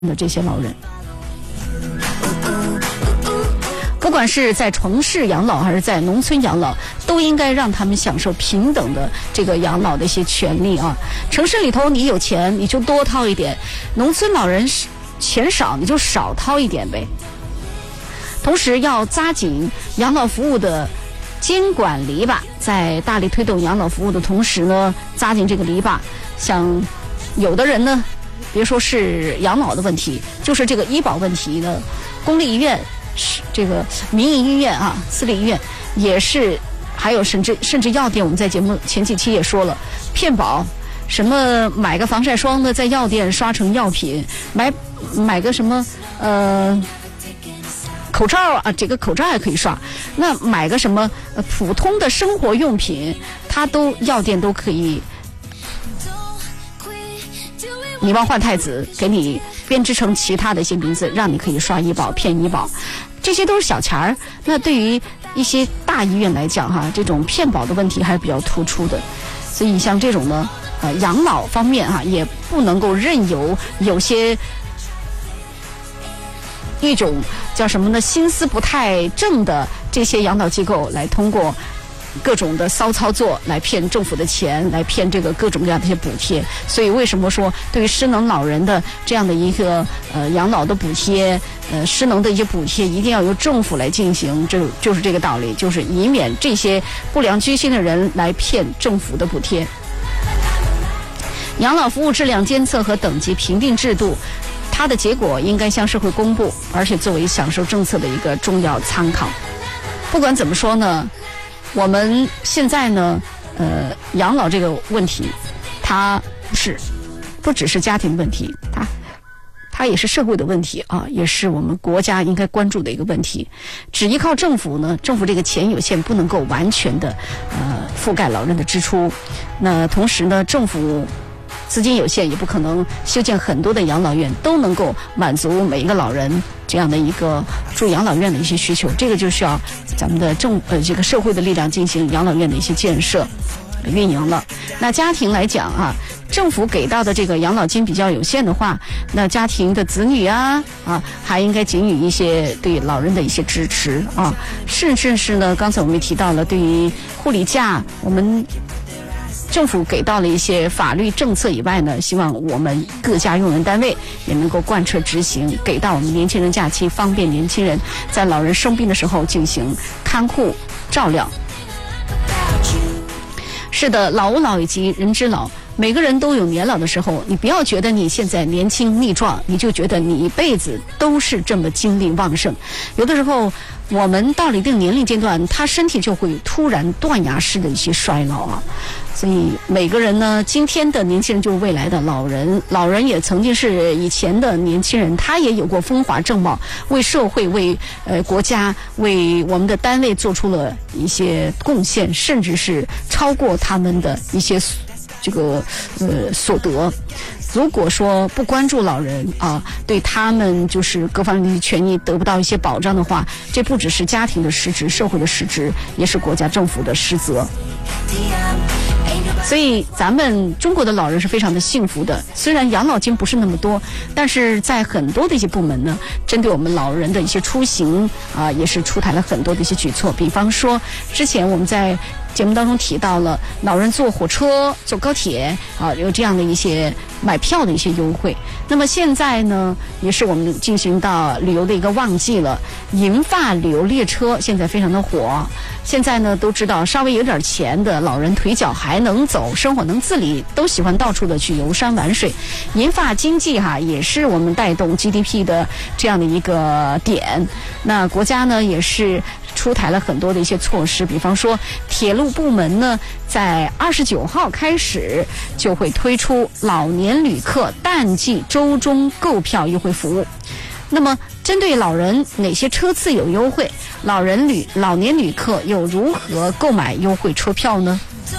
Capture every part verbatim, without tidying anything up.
的这些老人。不管是在城市养老还是在农村养老，都应该让他们享受平等的这个养老的一些权利啊。城市里头你有钱你就多掏一点，农村老人钱少你就少掏一点呗。同时要扎紧养老服务的监管篱笆，在大力推动养老服务的同时呢，扎紧这个篱笆。像有的人呢，别说是养老的问题，就是这个医保问题呢，公立医院、这个民营医院啊、私立医院也是，还有甚至甚至药店，我们在节目前几期也说了，骗保，什么买个防晒霜呢，在药店刷成药品，买买个什么呃。口罩啊，这个口罩还可以刷。那买个什么、呃、普通的生活用品，它都药店都可以。你忘换太子，给你编织成其他的一些名字，让你可以刷医保、骗医保，这些都是小钱儿。那对于一些大医院来讲，哈，这种骗保的问题还是比较突出的。所以像这种呢，呃，养老方面哈，也不能够任由有些。一种叫什么呢？心思不太正的这些养老机构来通过各种的骚操作来骗政府的钱，来骗这个各种各样的一些补贴。所以为什么说对于失能老人的这样的一个呃养老的补贴，呃失能的一些补贴一定要由政府来进行，这就是这个道理，就是以免这些不良居心的人来骗政府的补贴。养老服务质量监测和等级评定制度，它的结果应该向社会公布，而且作为享受政策的一个重要参考。不管怎么说呢，我们现在呢，呃，养老这个问题，它不是不只是家庭问题，它它也是社会的问题啊，也是我们国家应该关注的一个问题。只依靠政府呢，政府这个钱有限，不能够完全的呃覆盖老人的支出。那同时呢，政府资金有限，也不可能修建很多的养老院都能够满足每一个老人这样的一个住养老院的一些需求。这个就需要咱们的政呃这个社会的力量进行养老院的一些建设、运营了。那家庭来讲啊，政府给到的这个养老金比较有限的话，那家庭的子女啊啊还应该给予一些对老人的一些支持啊，甚至是呢，刚才我们也提到了，对于护理假，我们政府给到了一些法律政策以外呢，希望我们各家用人单位也能够贯彻执行，给到我们年轻人假期，方便年轻人在老人生病的时候进行看护照料。是的，老吾老以及人之老，每个人都有年老的时候，你不要觉得你现在年轻力壮，你就觉得你一辈子都是这么精力旺盛。有的时候我们到了一定年龄阶段，他身体就会突然断崖式的一些衰老啊。所以每个人呢，今天的年轻人就是未来的老人，老人也曾经是以前的年轻人，他也有过风华正茂，为社会、为呃国家、为我们的单位做出了一些贡献，甚至是超过他们的一些这个呃所得。如果说不关注老人啊，对他们就是各方面的权益得不到一些保障的话，这不只是家庭的失职，社会的失职，也是国家政府的失责。所以咱们中国的老人是非常的幸福的，虽然养老金不是那么多，但是在很多的一些部门呢，针对我们老人的一些出行啊，也是出台了很多的一些举措。比方说之前我们在节目当中提到了老人坐火车、坐高铁啊，有这样的一些买票的一些优惠。那么现在呢，也是我们进行到旅游的一个旺季了，银发旅游列车现在非常的火。现在呢，都知道稍微有点钱的老人，腿脚还能走，生活能自理，都喜欢到处的去游山玩水。银发经济哈，也是我们带动 G D P 的这样的一个点。那国家呢，也是出台了很多的一些措施，比方说铁路部门呢，在二十九号开始就会推出老年旅客淡季周中购票优惠服务。那么针对老人，哪些车次有优惠？老人旅老年旅客又如何购买优惠车票呢？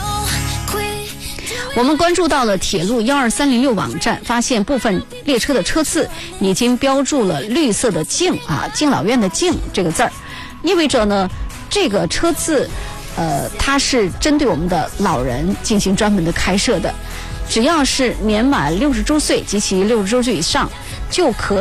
我们关注到了铁路一二三零六网站，发现部分列车的车次已经标注了绿色的敬啊，敬老院的敬这个字儿，意味着呢，这个车次呃，它是针对我们的老人进行专门的开设的。只要是年满六十周岁及其六十周岁以上， 就可